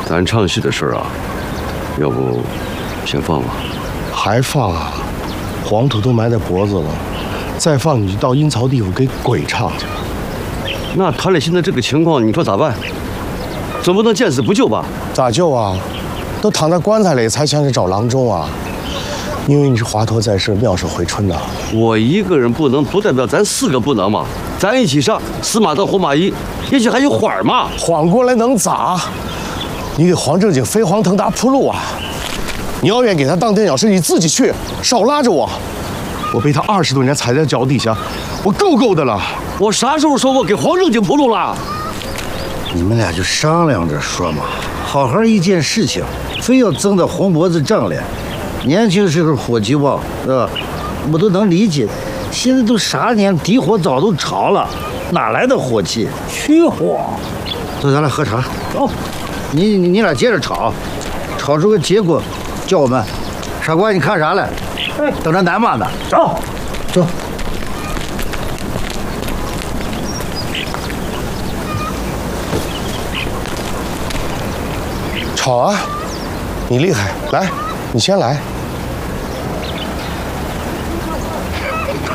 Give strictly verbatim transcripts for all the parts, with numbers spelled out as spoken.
咱唱戏的事啊，要不先放吧？ 还放啊？黄土都埋在脖子了，再放你就到阴曹地府给鬼唱去。 那他俩现在这个情况，你说咋办？总不能见死不救吧？ 咋救啊？都躺在棺材里才想着找郎中啊！因为你是华佗在世，妙手回春呐。 我一个人不能，不代表咱四个不能嘛。咱一起上，死马当活马医，也许还有缓嘛。 缓过来能咋？你给黄正经飞黄腾达铺路啊！你要愿意给他当垫脚石，你自己去，少拉着我。我被他二十多年踩在脚底下，我够够的了。 我啥时候说过给黄正经铺路了？ 你们俩就商量着说嘛，好好一件事情，非要争得红脖子胀脸。年轻时候火气旺，是吧？我都能理解。现在都啥年，底火早都潮了，哪来的火气？ 去火！ 走，咱俩喝茶。 走。 你你你俩接着吵，吵出个结果，叫我们。傻瓜，你看啥嘞？ 哎， 等着南妈呢。 走， 走。 吵啊！你厉害，来，你先来。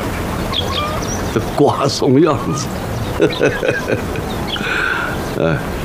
这瓜怂样子，哎。